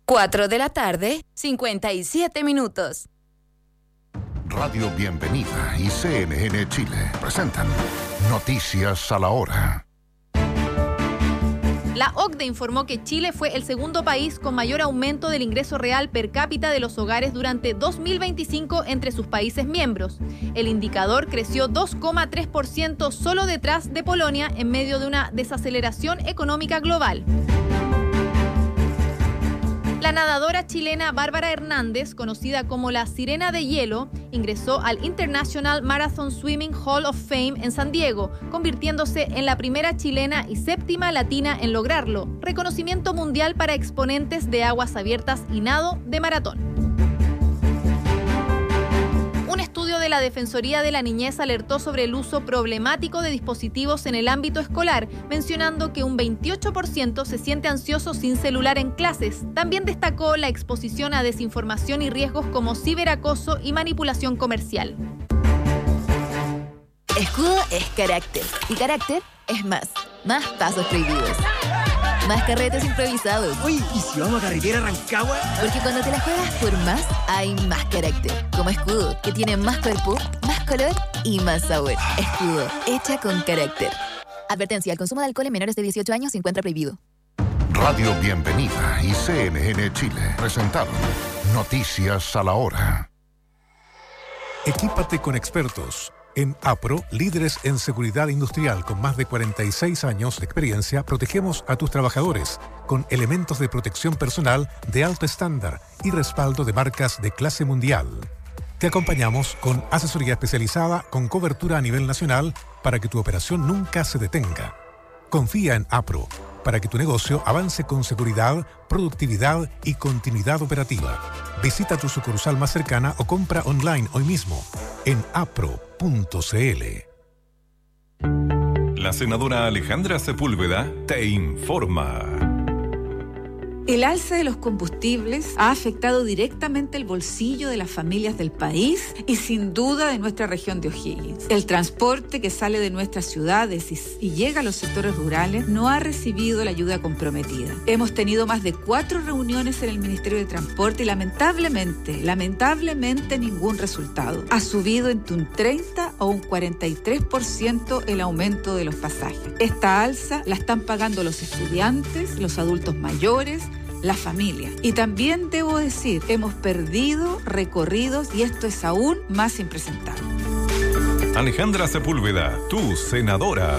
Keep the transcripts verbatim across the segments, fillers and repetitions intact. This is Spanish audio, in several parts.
cuatro de la tarde, cincuenta y siete minutos. Radio Bienvenida y C N N Chile presentan Noticias a la Hora. La O C D E informó que Chile fue el segundo país con mayor aumento del ingreso real per cápita de los hogares durante dos mil veinticinco entre sus países miembros. El indicador creció dos coma tres por ciento solo detrás de Polonia en medio de una desaceleración económica global. La nadadora chilena Bárbara Hernández, conocida como la Sirena de Hielo, ingresó al International Marathon Swimming Hall of Fame en San Diego, convirtiéndose en la primera chilena y séptima latina en lograrlo, reconocimiento mundial para exponentes de aguas abiertas y nado de maratón. Un estudio de la Defensoría de la Niñez alertó sobre el uso problemático de dispositivos en el ámbito escolar, mencionando que un veintiocho por ciento se siente ansioso sin celular en clases. También destacó la exposición a desinformación y riesgos como ciberacoso y manipulación comercial. Escudo es carácter y carácter es más. Más pasos prohibidos. Más carretes improvisados. Uy, ¿y si vamos a carretera Rancagua? Porque cuando te la juegas por más, hay más carácter. Como Escudo, que tiene más cuerpo, más color y más sabor. Escudo, hecha con carácter. Advertencia, el consumo de alcohol en menores de dieciocho años se encuentra prohibido. Radio Bienvenida y C N N Chile presentaron Noticias a la Hora. Equípate con expertos. En APRO, líderes en seguridad industrial con más de cuarenta y seis años de experiencia, protegemos a tus trabajadores con elementos de protección personal de alto estándar y respaldo de marcas de clase mundial. Te acompañamos con asesoría especializada con cobertura a nivel nacional para que tu operación nunca se detenga. Confía en APRO para que tu negocio avance con seguridad, productividad y continuidad operativa. Visita tu sucursal más cercana o compra online hoy mismo en apro punto c l. La senadora Alejandra Sepúlveda te informa. El alza de los combustibles ha afectado directamente el bolsillo de las familias del país y sin duda de nuestra región de O'Higgins. El transporte que sale de nuestras ciudades y, y llega a los sectores rurales no ha recibido la ayuda comprometida. Hemos tenido más de cuatro reuniones en el Ministerio de Transporte y lamentablemente, lamentablemente ningún resultado. Ha subido entre un treinta o un cuarenta y tres por ciento el aumento de los pasajes. Esta alza la están pagando los estudiantes, los adultos mayores, la familia. Y también debo decir, hemos perdido recorridos y esto es aún más impresentable. Alejandra Sepúlveda, tu senadora.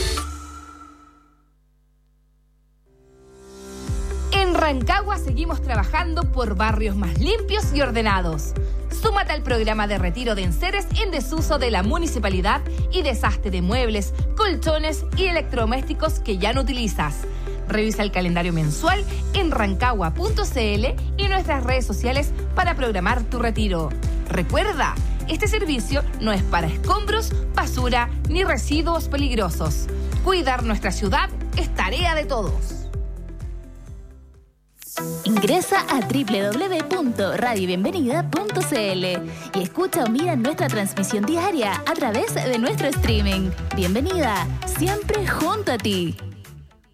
En Rancagua seguimos trabajando por barrios más limpios y ordenados. Súmate al programa de retiro de enseres en desuso de la municipalidad y desastre de muebles, colchones y electrodomésticos que ya no utilizas. Revisa el calendario mensual en rancagua punto c l y nuestras redes sociales para programar tu retiro. Recuerda, este servicio no es para escombros, basura ni residuos peligrosos. Cuidar nuestra ciudad es tarea de todos. Ingresa a doble u doble u doble u punto radio bienvenida punto c l y escucha o mira nuestra transmisión diaria a través de nuestro streaming. Bienvenida, siempre junto a ti.